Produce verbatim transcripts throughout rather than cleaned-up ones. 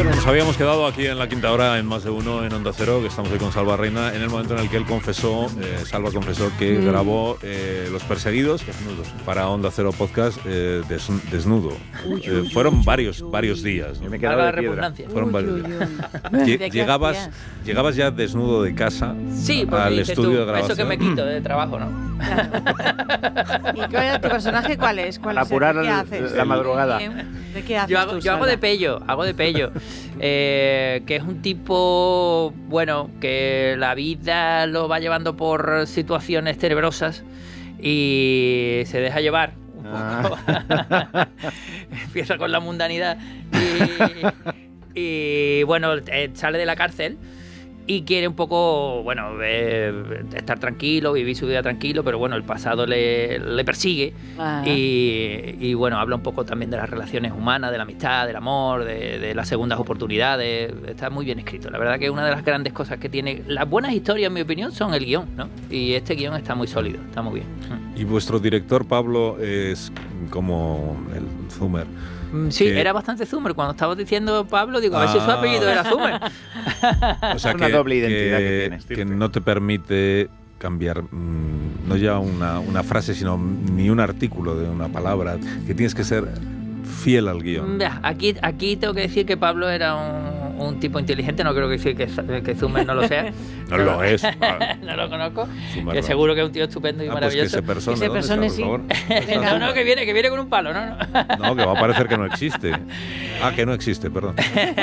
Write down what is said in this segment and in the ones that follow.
Bueno, nos habíamos quedado aquí en la quinta hora en Más de Uno en Onda Cero, que estamos hoy con Salva Reina, en el momento en el que él confesó, eh, Salva confesó que mm. grabó eh, Los Perseguidos desnudos para Onda Cero Podcast eh, des, desnudo. Uy, uy, eh, fueron uy, varios uy, varios días. ¿no? Me quedaba de piedra. Fueron uy, varios días. Uy, uy. Llegabas, llegabas ya desnudo de casa sí, al estudio tú, de grabación. Eso que me quito de trabajo, ¿no? ¿Y cuál es tu personaje? ¿Cuál es? ¿Cuál Para es apurar el, ¿qué la, haces? la madrugada. ¿De qué haces yo hago, tú, yo hago de pello, hago de pello. eh, que es un tipo, bueno, que la vida lo va llevando por situaciones tenebrosas y se deja llevar un poco. Ah. Empieza con la mundanidad y, y bueno, eh, sale de la cárcel y quiere un poco, bueno, eh, estar tranquilo, vivir su vida tranquilo, pero bueno, el pasado le, le persigue y, y bueno, habla un poco también de las relaciones humanas, de la amistad, del amor, de, de las segundas oportunidades. Está muy bien escrito. La verdad que una de las grandes cosas que tiene las buenas historias, en mi opinión, son el guión, ¿no? Y este guión está muy sólido, está muy bien. Y vuestro director, Pablo, es como el Zoomer. Sí, que... era bastante Zoomer. Cuando estabas diciendo Pablo, digo, ah. a ver si su apellido era Zoomer. O sea, una que, doble identidad que, que tienes. Que no te permite cambiar, mmm, no ya una, una frase, sino ni un artículo de una palabra, que tienes que ser fiel al guión. Aquí, aquí tengo que decir que Pablo era un, un tipo inteligente, no creo que decir que, que Zoomer no lo sea. No no lo es. No lo conozco. Zoomer que no. seguro que es un tío estupendo y ah, maravilloso. Pues que se persone, que se persone está, sí. por favor? No, no, que viene, que viene con un palo, no, no. No, que va a parecer que no existe. Ah, que no existe, perdón.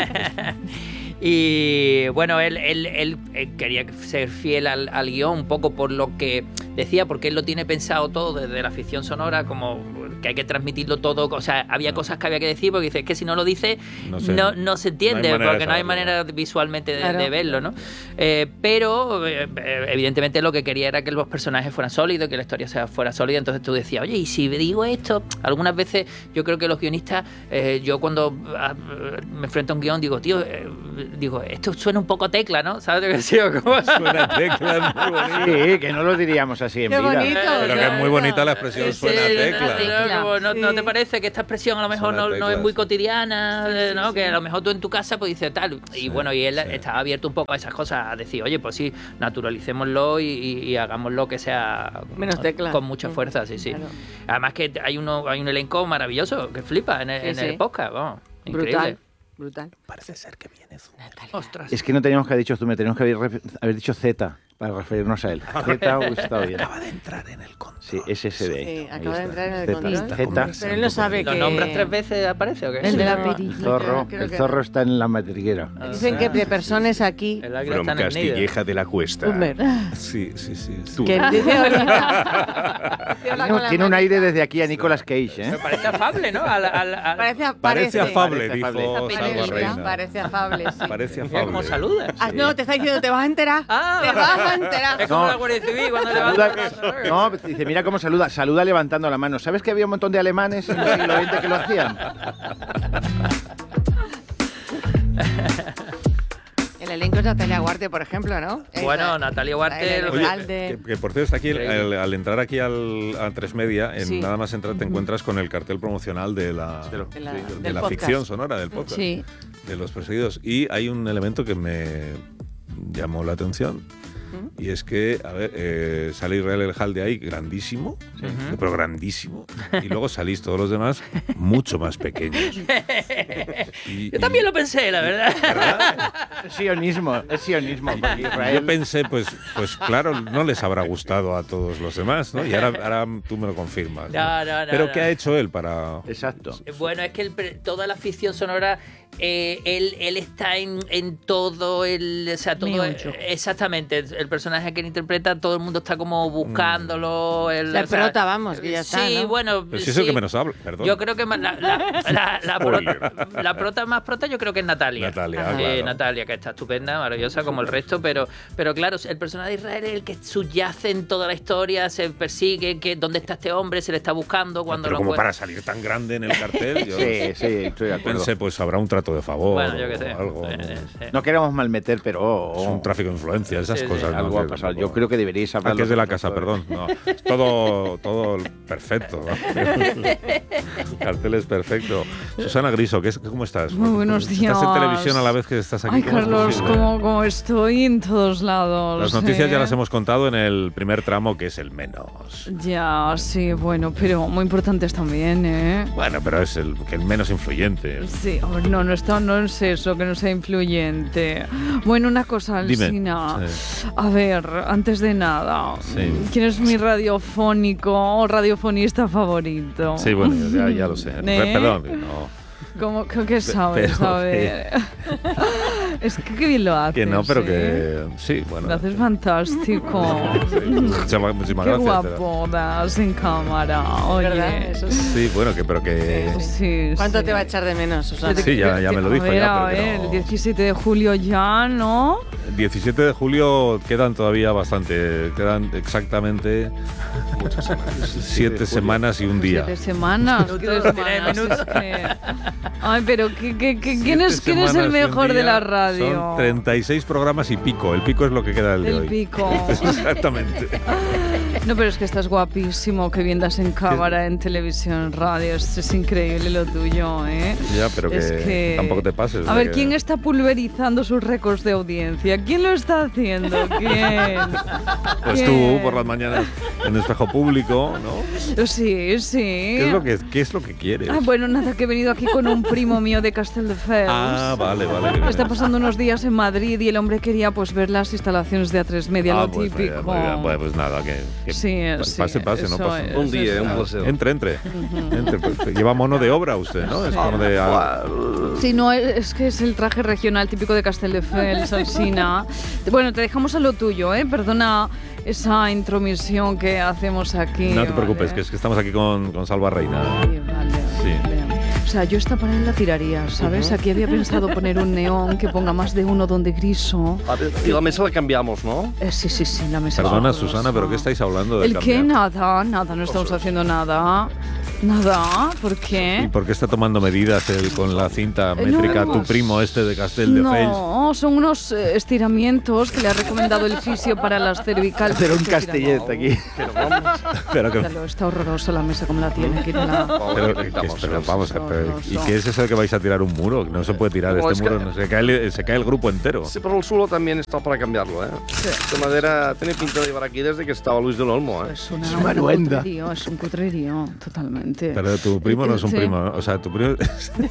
Y bueno, él, él, él, él quería ser fiel al, al guión un poco por lo que decía, porque él lo tiene pensado todo desde la ficción sonora, como que hay que transmitirlo todo. O sea, había no. cosas que había que decir, porque dice, es que si no lo dice, no, sé. no, no se entiende, no porque no hay manera visualmente de, claro. de verlo, ¿no? Eh, pero, eh, evidentemente, lo que quería era que los personajes fueran sólidos, que la historia sea, fuera sólida. Entonces tú decías, oye, y si digo esto, algunas veces yo creo que los guionistas, eh, yo cuando ah, me enfrento a un guión, digo, tío, eh, digo, esto suena un poco a tecla, ¿no? ¿Sabes lo que sí? ¿Cómo? Suena a tecla, muy bonito. Sí, que no lo diríamos así en Qué vida. bonito, pero que es muy bonita la expresión, sí, suena a tecla. tecla. No, no, sí. ¿No te parece que esta expresión a lo mejor no, no es muy cotidiana? Sí, sí, ¿no? Sí. Que a lo mejor tú en tu casa pues dices tal. Y sí, bueno, y él sí. estaba abierto un poco a esas cosas, a decir, oye, pues sí, naturalicémoslo y, y, y hagámoslo que sea menos tecla. Con mucha fuerza, sí, sí. Claro. Además que hay, uno, hay un elenco maravilloso que flipa en el, sí, en el sí. podcast, vamos, increíble. Brutal. Brutal. Parece ser que viene Zoomer. Ostras. Es que no teníamos que haber dicho Zoomer, teníamos que haber, haber dicho Z para referirnos a él. Z hubiera estado bien. Acaba de entrar en el control. Sí, S S D. Sí, acaba de entrar en el control. Z. Pero él no sabe ¿Lo que... nombras tres veces aparece o qué? El de la el zorro, el zorro está en la madriguera. Ah, dicen que de personas aquí... From Castilleja de la Cuesta. Zoomer. Sí, sí, sí. sí. Que dice ahorita... no, tiene un aire desde aquí a Nicolas Cage, ¿eh? Me parece afable, ¿no? Al, al, al... Parece, parece, parece afable, parece dijo afable. Salva Reina. Parece afable, sí. Parece Mira afable. cómo saluda. Ah, no, te está diciendo, te vas a enterar. Ah, te vas a enterar. Es como No. la Guardia Civil cuando Saluda, levanta... no, dice, mira cómo saluda. Saluda levantando la mano. ¿Sabes que había un montón de alemanes en el siglo veinte que lo hacían? El elenco es Natalia Huarte, por ejemplo, ¿no? Bueno, es, Natalia Huarte... Oye, que, que por cierto, está aquí, al, al entrar aquí al, a Tres Media, en sí. nada más entrar te encuentras con el cartel promocional de la, de, lo, de la, de, de la ficción sonora del podcast, sí. de Los Perseguidos. Y hay un elemento que me llamó la atención. Y es que, a ver, eh, sale Israel El Hal de ahí, grandísimo, sí. pero grandísimo. Y luego salís todos los demás mucho más pequeños. Y, Yo también y, lo pensé, la verdad. ¿verdad? Es sionismo, es sionismo. Israel. Yo pensé, pues, pues claro, no les habrá gustado a todos los demás, ¿no? Y ahora, ahora tú me lo confirmas. ¿no? No, no, no, pero no. ¿qué ha hecho él para...? Exacto. Bueno, es que el, toda la ficción sonora... Eh, él, él está en, en todo el, o sea, todo el, exactamente el personaje que él interpreta, todo el mundo está como buscándolo. El, la o sea, prota, vamos, que ya está. Sí, ¿no? bueno. Pero si sí, es el que menos habla, perdón. Yo creo que la, la, la, la, prota, la prota más prota, yo creo que es Natalia. Natalia, ah, claro. eh, Natalia, que está estupenda, maravillosa como el resto, pero, pero claro, el personaje de Israel es el que subyace en toda la historia, se persigue, que dónde está este hombre, se le está buscando cuando pero lo como encuentra. para salir tan grande en el cartel, yo sí, sí, estoy de acuerdo. pensé, pues habrá un trato voto de favor Bueno, yo qué sé. o algo. Eh, ¿no? sí. No queremos malmeter, pero... Es un tráfico de influencia, esas Sí, sí, cosas. ¿no? Algo ha Que pasado. tampoco- Yo creo que deberíais hablar... Ah, que es de la casa, perdón. No, es todo, todo perfecto. ¿no? Cartel es perfecto. Susana Griso, ¿qué es, ¿cómo estás? Muy buenos días. Estás en televisión a la vez que estás aquí. Ay, ¿Cómo es Carlos, posible? como, como estoy en todos lados. Las noticias ¿eh? ya las hemos contado en el primer tramo, que es el menos. Ya, sí, bueno, pero muy importantes también, ¿eh? Bueno, pero es el, que el menos influyente. Sí, oh, no, no, está, no es eso, que no sea influyente. Bueno, una cosa, Dime. Alsina. Sí. A ver, antes de nada, Sí. ¿quién es mi radiofónico o radiofonista favorito? Sí, bueno, ya, ya lo sé. ¿Eh? Perdón, no. ¿Cómo que, que sabes? pero a ver. Es que qué bien lo haces. Que no, pero ¿eh? que sí, bueno. Lo haces fantástico. Muchísimas, muchísimas Qué gracias. guapo das en cámara. Oye. ¿Verdad? Eso sí. Sí, bueno, que pero que Sí, sí. ¿Cuánto te va a echar de menos, Susana? Sí, ya, ya me lo dijo a ver, ya, a pero que ver, no. el diecisiete de julio ya, ¿no? diecisiete de julio quedan todavía bastante, quedan exactamente siete semanas y un día. Siete semanas. Minutos, tres tiene semanas, minutos. es que- Ay, pero ¿qué, qué, qué- ¿quién, es, Siete ¿quién es el semanas y un mejor de día la radio? Son treinta y seis programas y pico. El pico es lo que queda del de El hoy. pico. Exactamente. No, pero es que estás guapísimo, que bien das en cámara, en televisión, en radio. Es, es increíble lo tuyo, ¿eh? Ya, pero que, Es que- tampoco te pases. A de ver, que- ¿quién está pulverizando sus récords de audiencia? ¿Quién lo está haciendo? ¿Quién? Pues ¿Quién? tú por las mañanas en espejo público, ¿no? Sí, sí. ¿Qué es lo que, qué es lo que quieres? Ah, bueno, nada, que he venido aquí con un primo mío de Castelldefels. Ah, vale, vale. que Está vienes. pasando unos días en Madrid y el hombre quería pues ver las instalaciones de A tres Media, Ah, lo pues, muy bien, típico. muy bien. Bueno, pues nada, que, que Sí, pa- sí, pase, pase, no eso pase. es, Un día, eso un es. placer. Entre, entre. Entre, pues, pues, lleva mono de obra usted, ¿no? Es como de... ah, Sí, no, es que es el traje regional típico de Castelldefels, Alsina. Bueno, te dejamos a lo tuyo, ¿eh? Perdona esa intromisión que hacemos aquí. no te preocupes, ¿vale? que es que estamos aquí con, con Salva Reina. Sí, vale, Sí. vale. O sea, yo esta pared la tiraría, ¿sabes? Aquí había pensado poner un neón que ponga más de uno donde griso. A ver, y la mesa la cambiamos, ¿no? Eh, sí, sí, sí, la mesa. Perdona, fabulosa. Susana, ¿pero qué estáis hablando de ¿El qué? cambiar? Nada, nada, no estamos haciendo nada. Nada, ¿por ¿Y qué? por qué está tomando medidas él con la cinta Eh, métrica no. tu primo este de Castelldefels? No, son unos eh, estiramientos que le ha recomendado el fisio para las cervicales. Hacer un Este castellet estiramiento. aquí. Pero vamos. Pero que... Míralo, está horrorosa la mesa como la tiene. quítala. Pero, que que- quitamos, pero sí. vamos a ver, ¿y Horroroso. qué es eso de que vais a tirar un muro? No se puede tirar No, este es que- muro, no, se, cae el, se cae el grupo entero. Sí, pero el suelo también está para cambiarlo, ¿eh? De madera tiene pinta de llevar aquí desde que estaba Luis del Olmo, ¿eh? Es, una, Es una aruenda. un cutrerío, es un cutrerío, totalmente. Pero tu primo no es un Sí. primo, ¿no? O sea, tu primo...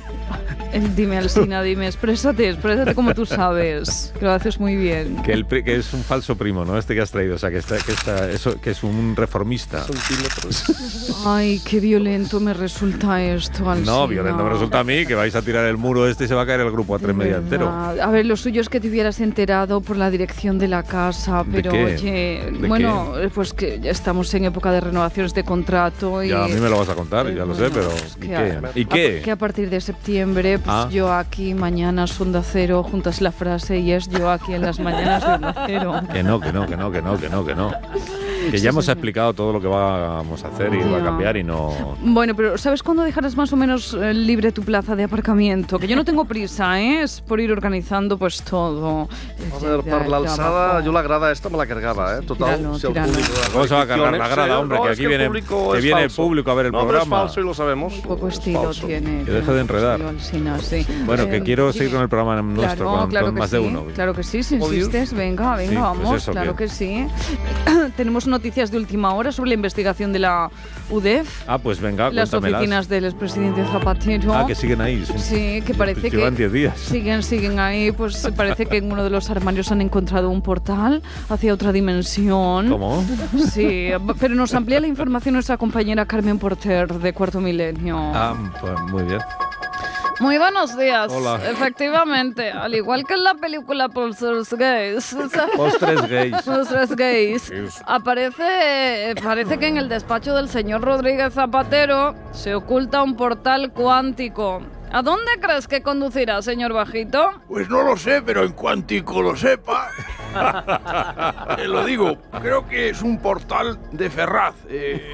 Eh, Dime, Alsina, dime, exprésate, exprésate como tú sabes, que lo haces muy bien. que, el, pri- que es un falso primo, ¿no? Este que has traído, o sea, que, está, que, está, eso, que es un reformista. Centímetros. Ay, qué violento me resulta esto, Alsina. No, violento me resulta a mí, que vais a tirar el muro este y se va a caer el grupo a tres De media entero. verdad. A ver, lo suyo es que te hubieras enterado por la dirección de la casa, ¿De pero qué? oye, ¿De bueno, eh, pues que ya estamos en época de renovaciones de contrato y... Ya a mí me lo vas a contar, ya lo sé, Bueno, pero es ¿y que qué? a- ¿Y qué? Que a partir de septiembre, pues Ah. yo aquí, mañana Onda Cero, juntas la frase y es yo aquí en las mañanas de Onda Cero. Que no, que no, que no, que no, que no, que no. Que Sí, ya hemos sí. explicado todo lo que vamos a hacer y va a Ya. cambiar y no... Bueno, pero ¿sabes cuándo dejarás más o menos eh, libre tu plaza de aparcamiento? Que yo no tengo prisa, ¿eh? Es por ir organizando pues todo. A ver, per l'alçada, jo la grada esta me la cargava, ¿eh? Total, Tíralo, si el tíralo. público... ¿Cómo se va a cargar la Sí, grada, hombre? no, que es aquí el viene, público que es viene falso. público a ver el no, pero es programa. falso y lo sabemos. Un poco Es estilo falso. tiene. Que deje de enredar. Estilo Alsina, sí. Bueno, que Eh, quiero dime. seguir con el programa nuestro, Claro, con, claro con que más sí, de uno. Claro que sí, si ¿Odio? insistes, venga, venga, Sí, pues vamos, eso, claro que- que sí. Tenemos noticias de última hora sobre la investigación de la U D E F, Ah, pues venga, las cuéntamelas. oficinas del expresidente Zapatero. Ah, que siguen ahí. Sí, que parece Llevan que diez días. siguen, siguen ahí, pues parece que en uno de los armarios han encontrado un portal hacia otra dimensión. ¿Cómo? Sí, pero nos amplía la información nuestra compañera Carmen Porter de Cuarto Milenio. Ah, pues muy bien. Muy buenos días. Hola. Efectivamente, al igual que en la película Posters Gays, Postres gays. Posters Gays, Es- aparece, parece que en el despacho del señor Rodríguez Zapatero se oculta un portal cuántico. ¿A dónde crees que conducirá, señor Bajito? Pues no lo sé, pero en cuantico lo sepa, te lo digo, creo que es un portal de Ferraz. Eh,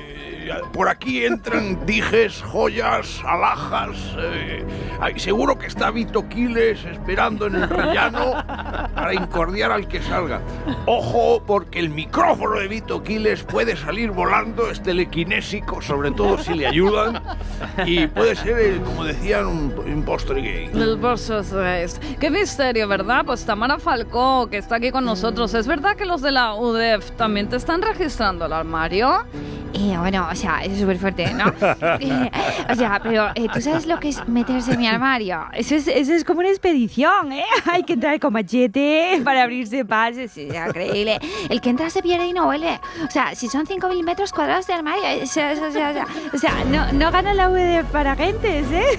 por aquí entran dijes, joyas, alhajas. Eh, ay, seguro que está Vito Quiles esperando en el rellano para incordiar al que salga. Ojo, porque el micrófono de Vito Quiles puede salir volando, es telequinésico, sobre todo si le ayudan, y puede ser, el, como decían, un, un postre gay. El postre es. Qué misterio, ¿verdad? Pues Tamara Falcó, que está aquí con nosotros. ¿Es verdad que los de la U D E F también te están registrando el armario? Eh, bueno, o sea, es súper fuerte, ¿no? Eh, o sea, pero eh, ¿tú sabes lo que es meterse en mi armario? Eso es, eso es como una expedición, ¿eh? Hay que entrar con machete para abrirse pases, es increíble. El que entra se pierde y no vuelve. O sea, si son cinco mil metros cuadrados de armario, o sea, o sea, o sea, o sea no, no gana la U D E F para gentes, ¿eh?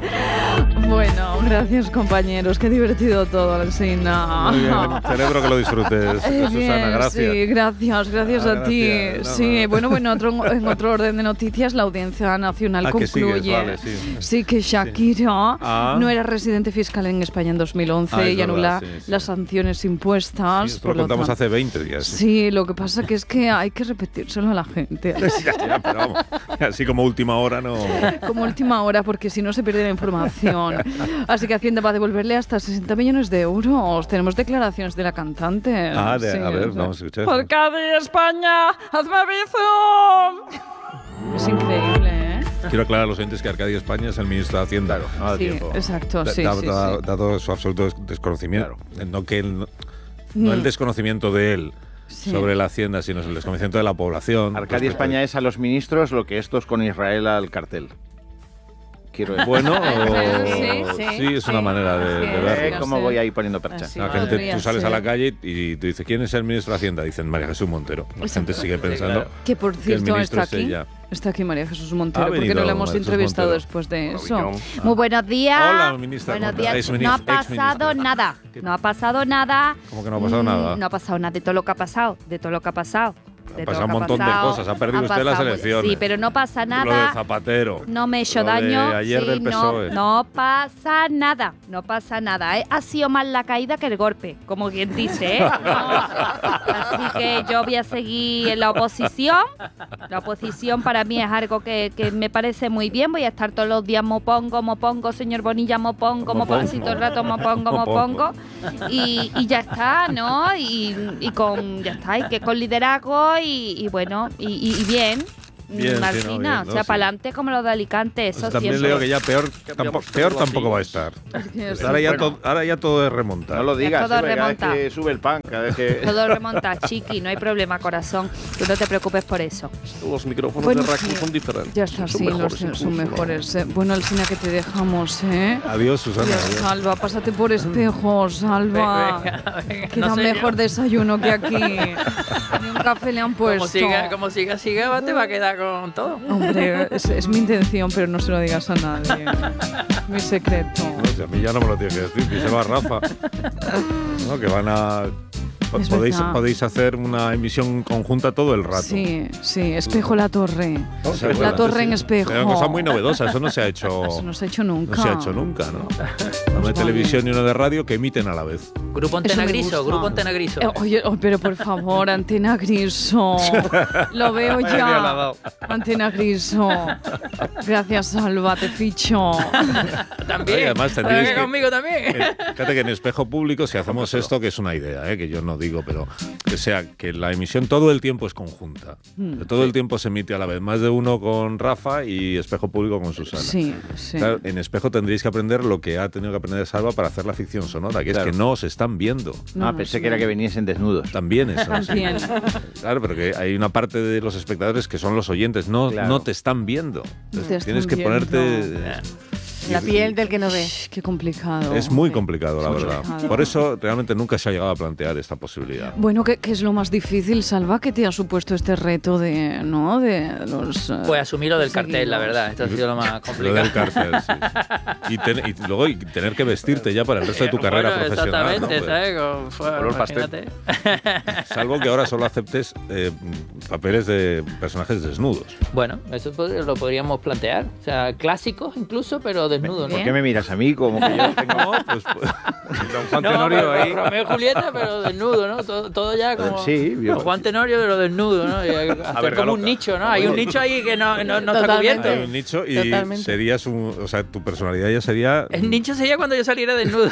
Bueno, gracias, compañeros. Qué divertido todo, Alsina. Muy bien, celebro que lo disfrutes, Eh, Susana, bien, gracias. Sí, gracias, gracias Ah, a ti. gracias. No, sí, no. bueno, bueno, otro, en otro orden de noticias, la Audiencia Nacional Ah, que concluye sigues, vale, sí. sí, que Shakira Ah. no era residente fiscal en España en dos mil once Ah, es y anula verdad, sí, sí. las sanciones impuestas. Sí, esto por lo contamos tanto- hace veinte días. Sí, lo que pasa que es que hay que repetírselo a la gente. Ya, ya, pero vamos, así como última hora no... Como última hora, porque si no se pierde la información. Así que Hacienda va a devolverle hasta sesenta millones de euros. Tenemos declaraciones de la cantante. Ah, de- Sí, a ver, o sea, vamos a escuchar. Por Cádiz, España, hazme bizum. Es increíble, ¿eh? Quiero aclarar a los oyentes que Arcadio España es el ministro de Hacienda. Ah, Sí, tiempo. exacto, Da- sí, da- sí, da- sí. Dado su absoluto des- desconocimiento. No, que él, no, Mm. no el desconocimiento de él Sí. sobre la Hacienda, sino el desconocimiento de la población. Arcadia respecto España es a los ministros lo que estos con Israel al cartel. Quiero decir. Bueno, o- Sí, sí, sí, es una sí. manera de, de Sí, Eh, verlo. ¿Cómo sí. voy ahí poniendo percha? Así. La Sí, gente, podría tú sales a ser. la calle y tú dices, ¿quién es el ministro de Hacienda? Dicen María Jesús Montero. La gente sigue pensando Que por que el cierto ministro está es aquí. ella. Está aquí María Jesús Montero, Ha porque no venido la hemos María Jesús entrevistado Montero. después de eso. Maravillón. Muy buenos días. Hola, ministra. Buenos ¿cómo días. estás? No ha Exministra, pasado exministra. nada. No ha pasado nada. ¿Cómo que no ha pasado Mm, nada? No ha pasado nada de todo lo que ha pasado. De todo lo que ha pasado. De Ha todo pasado lo un que montón de pasado. cosas. Ha perdido Han usted las pasado- elecciones. Sí, pero no pasa Lo de nada. Zapatero. No me he hecho Lo de daño. ayer sí, del P S O E. No, no pasa nada. No pasa nada. ¿eh? Ha sido más la caída que el golpe, como quien dice. ¿eh? No. Así que yo voy a seguir en la oposición. La oposición para mí es algo que, que me parece muy bien. Voy a estar todos los días mopongo, mopongo, señor Bonilla, mopongo, mopongo, así todo el rato mopongo, mopongo. Y, y ya está, ¿no? Y, y con, ya está, y que con liderazgo y, y bueno, y, y- y bien. Bien, sí, Martina, no, bien, o no, sea, sí. para adelante como lo de Alicante, eso Pues también siempre. leo que ya peor, tampoco, peor tampoco va a estar. Ahora ya, to- ahora ya todo es remontar. No lo digas, todo eh, cada vez remonta. que sube el pan, cada vez que... Todo remonta, chiqui, no hay problema, corazón. Tú no te preocupes por eso. Los micrófonos Bueno, de Raku sí. son diferentes. Ya está, son sí, mejores los, son incluso, ¿no? mejores. eh. Bueno, Alsina, que te dejamos, ¿eh? Adiós, Susana. Adiós, adiós. Salva, pásate por espejo, Salva. Venga, venga, Que no da sé mejor yo. desayuno que aquí. Ni un café le han puesto. Como siga, como siga, siga, te va a quedar con todo. Hombre, es, es mi intención, pero no se lo digas a nadie. Mi secreto. No, si a mí ya no me lo tienes que decir, díselo a Rafa. No, que van a... po- Es Podéis, verdad. podéis hacer una emisión conjunta todo el rato. Sí, sí, espejo la torre. O sea, La bueno, torre en sí, espejo. Pero una cosa muy novedosa, eso no se ha hecho... Eso no se ha hecho nunca. No se ha hecho nunca, ¿no? Uno de vale. televisión y uno de radio que emiten a la vez. Grupo Eso Antena me Griso, gusta. Grupo Antena Griso. Eh, oye, oh, pero por favor, Antena Griso. Lo veo Vaya día le ha ya. dado. Antena Griso. Gracias, Salva, te ficho. También. Ay, además Pero tendríais que que- conmigo también. Eh, Fíjate que en espejo público, si hacemos esto, que es una idea, ¿eh? que yo no digo, pero que sea que la emisión todo el tiempo es conjunta. Mm. Todo el tiempo se emite a la vez, más de uno con Rafa y espejo público con Susana. Sí, sí. Claro, en espejo tendréis que aprender lo que ha tenido que aprender Salva para hacer la ficción sonora, que es Claro. que no os están viendo. No, ah, no pensé sé. que era que viniesen desnudos. También eso. sí. También. Claro, pero que hay una parte de los espectadores que son los oyentes, no, Claro. no te están viendo. Entonces, Te están tienes que viendo. ponerte... La piel del que no ve. Qué complicado. Es muy complicado, la Es verdad. complicado. Por eso realmente nunca se ha llegado a plantear esta posibilidad. Bueno, ¿qué, qué es lo más difícil, Salva, que te ha supuesto este reto de, ¿no? de los... eh, Pues asumir lo del cartel, la seguimos. verdad. Esto ha sido lo más Lo complicado. del cartel, sí. Y, ten- y luego y tener que vestirte ya para el resto de tu Eh, carrera bueno, profesional. ¿no? Exactamente, Pues, ¿sabes? Como fue- Color pastel. imagínate. salvo que ahora solo aceptes eh, papeles de personajes desnudos. Bueno, eso pod- lo podríamos plantear. O sea, clásicos incluso, pero desnudo, ¿no? ¿Por qué me miras a mí? Como que yo tengo... No, pues, pues don Juan No, Tenorio pero ahí. Romeo y Julieta, pero desnudo, ¿no? Todo, todo ya como... Sí, yo- Juan Tenorio, pero desnudo, ¿no? Y hacer ver, como un Galoca. nicho, ¿no? Hay un nicho ahí que no, no, no está Totalmente. cubierto. Hay un nicho y Totalmente. serías un. O sea, tu personalidad ya sería. El nicho sería cuando yo saliera desnudo.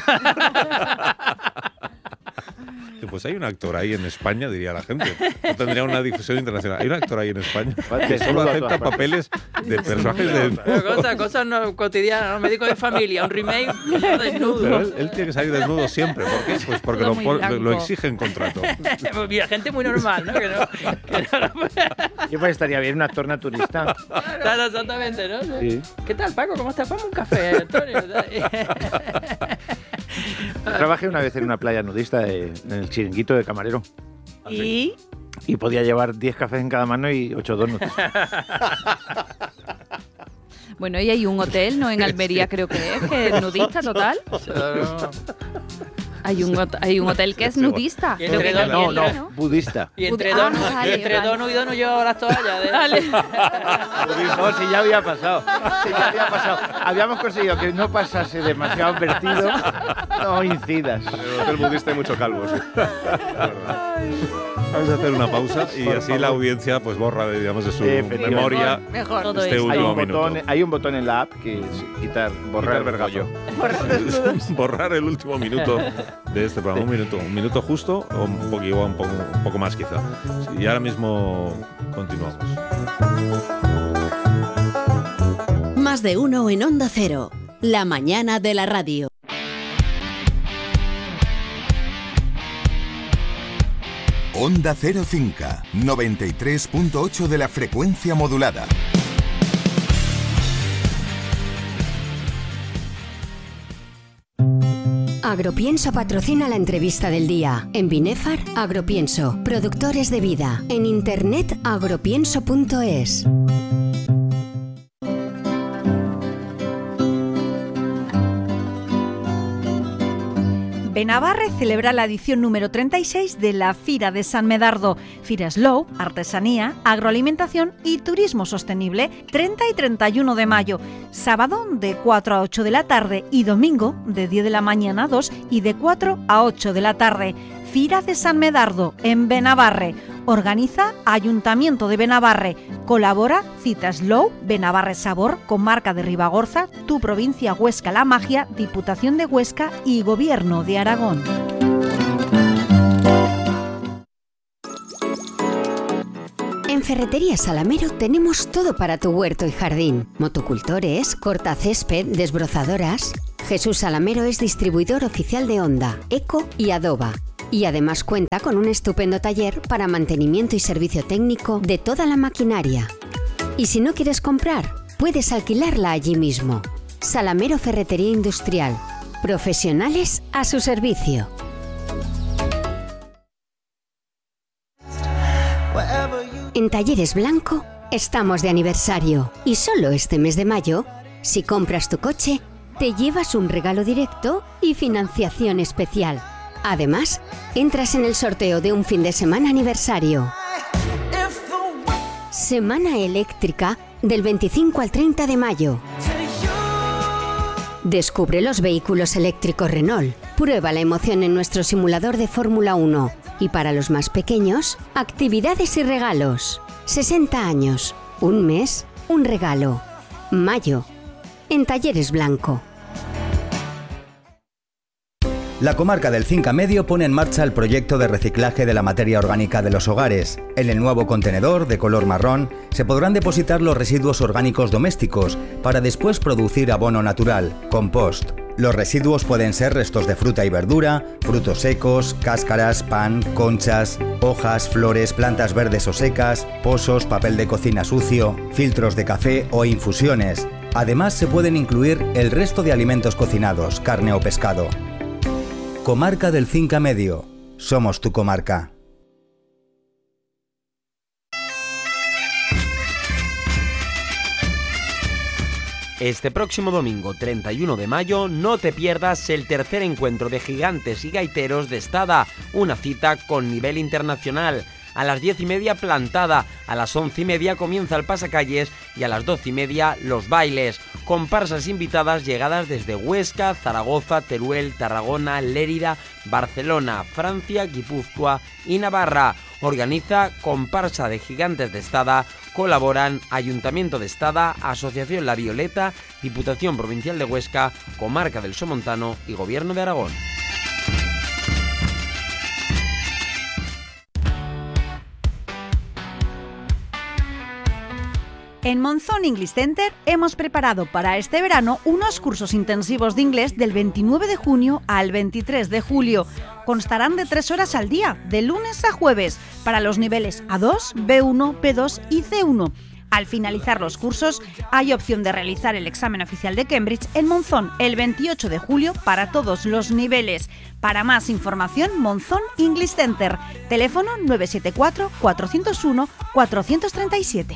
Pues hay un actor ahí en España, diría la gente. No tendría una difusión internacional. Hay un actor ahí en España que solo acepta papeles de personajes de. Pero cosas, cosas no cotidianas, ¿no? Médico de familia, un remake desnudo. Pero él, él tiene que salir desnudo siempre. ¿Por qué? Pues porque Todo lo, muy pon- blanco. lo exige en contrato. Pues mira, gente muy normal, ¿no? Que no, que no lo- Yo pues estaría bien un actor naturista. Claro, exactamente, ¿no? Sí. ¿Qué tal, Paco? ¿Cómo estás? Ponme un café, Antonio. Yo trabajé una vez en una playa nudista de- en el chiringuito de camarero. Y Y podía llevar diez cafés en cada mano y ocho donuts. Bueno, y hay un hotel, ¿no? En Almería creo que es, que es nudista total. Hay un, hot- hay un hotel que es nudista. Y Creo que entre en dos- No, Almería, no, budista. Y entre Ah, dono, vale, y entre vale. dono y dono yo las toallas. De... Dale. No, si ya había pasado. Si ya había pasado. Habíamos conseguido que no pasase demasiado advertido. No incidas. En el hotel budista hay mucho calvo, sí. Vamos a hacer una pausa y Por así favor. la audiencia pues borra de, digamos, de su Efectivamente. memoria mejor. Todo este esto. Hay último un, botón, minuto. hay un botón en la app que es quitar, borrar el vergallo. Borrar el último minuto de este programa. Un minuto, un minuto justo o un poquito, un poco, un poco más quizá. Sí, y ahora mismo continuamos. Más de uno en Onda Cero. La mañana de la radio. Onda Cero Cinca, noventa y tres punto ocho de la frecuencia modulada. Agropienso patrocina la entrevista del día. En Binefar, Agropienso, productores de vida. En internet, agropienso punto es. Benabarre celebra la edición número treinta y seis de la Fira de San Medardo. Fira Slow, artesanía, agroalimentación y turismo sostenible, treinta y treinta y uno de mayo. Sábado de cuatro a ocho de la tarde y domingo de diez de la mañana a dos y de cuatro a ocho de la tarde. Fira de San Medardo en Benabarre. Organiza Ayuntamiento de Benabarre. Colabora Cita Slow, Benabarre Sabor, Comarca de Ribagorza, Tu Provincia Huesca La Magia, Diputación de Huesca y Gobierno de Aragón. En Ferretería Salamero tenemos todo para tu huerto y jardín. Motocultores, cortacésped, desbrozadoras. Jesús Salamero es distribuidor oficial de Honda, Eco y Adoba. Y además cuenta con un estupendo taller para mantenimiento y servicio técnico de toda la maquinaria. Y si no quieres comprar, puedes alquilarla allí mismo. Salamero Ferretería Industrial. Profesionales a su servicio. En Talleres Blanco estamos de aniversario y solo este mes de mayo, si compras tu coche, te llevas un regalo directo y financiación especial. Además, entras en el sorteo de un fin de semana aniversario. Semana eléctrica del veinticinco al treinta de mayo. Descubre los vehículos eléctricos Renault. Prueba la emoción en nuestro simulador de Fórmula uno. Y para los más pequeños, actividades y regalos. sesenta años, un mes, un regalo. Mayo, en Talleres Blanco. La comarca del Cinca Medio pone en marcha el proyecto de reciclaje de la materia orgánica de los hogares. En el nuevo contenedor, de color marrón, se podrán depositar los residuos orgánicos domésticos para después producir abono natural, compost. Los residuos pueden ser restos de fruta y verdura, frutos secos, cáscaras, pan, conchas, hojas, flores, plantas verdes o secas, pozos, papel de cocina sucio, filtros de café o infusiones. Además, se pueden incluir el resto de alimentos cocinados, carne o pescado. Comarca del Cinca Medio. Somos tu comarca. Este próximo domingo treinta y uno de mayo no te pierdas el tercer encuentro de gigantes y gaiteros de Estada, una cita con nivel internacional. A las diez y media plantada, a las once y media comienza el pasacalles y a las doce y media los bailes. Comparsas invitadas llegadas desde Huesca, Zaragoza, Teruel, Tarragona, Lérida, Barcelona, Francia, Guipúzcoa y Navarra. Organiza Comparsa de Gigantes de Estada. Colaboran Ayuntamiento de Estada, Asociación La Violeta, Diputación Provincial de Huesca, Comarca del Somontano y Gobierno de Aragón. En Monzón English Center hemos preparado para este verano unos cursos intensivos de inglés del veintinueve de junio al veintitrés de julio. Constarán de tres horas al día, de lunes a jueves, para los niveles A dos, B uno, B dos y C uno. Al finalizar los cursos, hay opción de realizar el examen oficial de Cambridge en Monzón el veintiocho de julio para todos los niveles. Para más información, Monzón English Center. Teléfono nueve siete cuatro, cuatro cero uno, cuatro tres siete.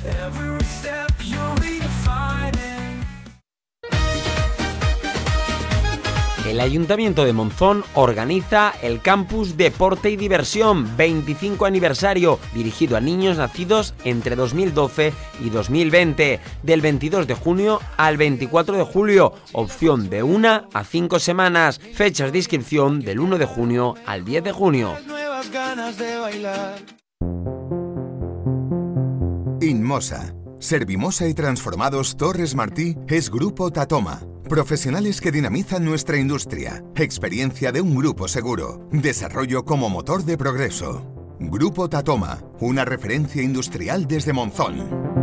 El Ayuntamiento de Monzón organiza el Campus Deporte y Diversión veinticinco aniversario, dirigido a niños nacidos entre dos mil doce y dos mil veinte, del veintidós de junio al veinticuatro de julio, opción de una a cinco semanas, fechas de inscripción del uno de junio al diez de junio. Inmosa, Servimosa y Transformados Torres Martí es Grupo Tatoma. Profesionales que dinamizan nuestra industria. Experiencia de un grupo seguro. Desarrollo como motor de progreso. Grupo Tatoma, una referencia industrial desde Monzón.